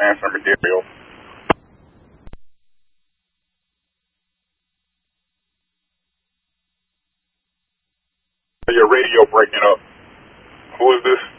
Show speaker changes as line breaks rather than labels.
answer material. Your radio breaking up. Who is this?